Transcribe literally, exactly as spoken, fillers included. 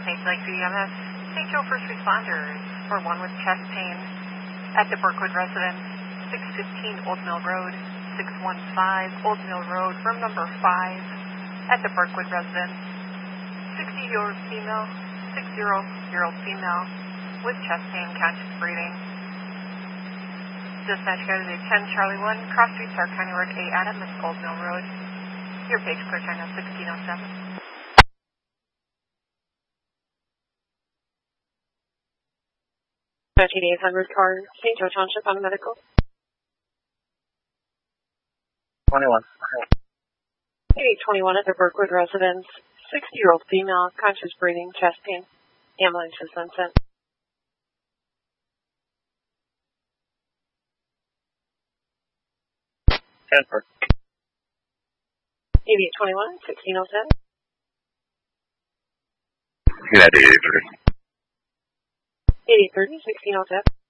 Saint Lakeview E M S, Saint Joe First Responders, for one with chest pain at the Brookwood residence, six fifteen Old Mill Road, six one five Old Mill Road, room number five, at the Brookwood residence, sixty-year-old female, sixty-year-old female, with chest pain, conscious breathing. Dispatch go to the ten Charlie one, Cross Street, Stark County Road, A. Adams, Old Mill Road. Your page clear time is sixteen oh seven. thirteen eight hundred car, Saint Joe Township on medical. twenty-one. eight twenty-one at the Brookwood residence, sixty-year-old female, conscious breathing, chest pain. Ambulance has been sent. Transfer. eighty-eight twenty-one, sixteen oh seven. Yeah, eighty-eight thirty. eighty-eight thirty, sixteen oh seven.